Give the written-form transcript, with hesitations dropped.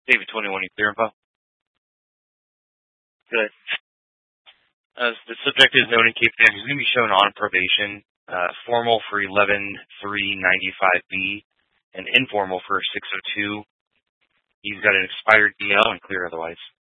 David 21, you clear info? Good. The subject is known in Cape Cod. He's going to be shown on probation, formal for 11-395B, and informal for 602. He's got an expired DL and clear otherwise.